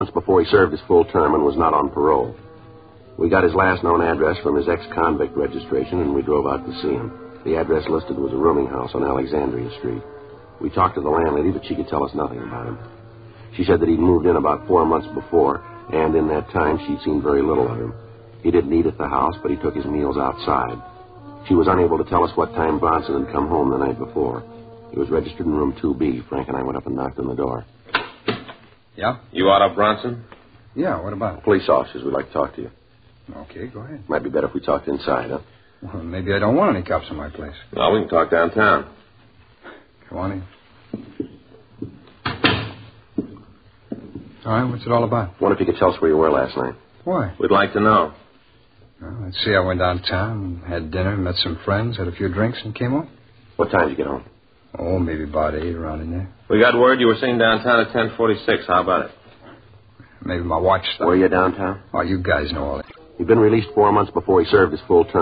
before he served his full term and was not on parole. We got his last known address from his ex-convict registration, and we drove out to see him. The address listed was a rooming house on Alexandria Street. We talked to the landlady, but she could tell us nothing about him. She said that he'd moved in about 4 months before, and in that time she'd seen very little of him. He didn't eat at the house, but he took his meals outside. She was unable to tell us what time Bronson had come home the night before. He was registered in room 2B. Frank and I went up and knocked on the door. Yeah? You Otto Bronson? Yeah, what about it? Police officers would like to talk to you. Okay, go ahead. Might be better if we talked inside, huh? Well, maybe I don't want any cops in my place. No, we can talk downtown. Come on in. All right, what's it all about? Wonder if you could tell us where you were last night. Why? We'd like to know. Well, let's see, I went downtown, had dinner, met some friends, had a few drinks, and came home. What time did you get home? Oh, maybe about 8, around in there. We got word you were seen downtown at 10:46. How about it? Maybe my watch stopped. Were you downtown? Oh, you guys know all that. He'd been released 4 months before he served his full term.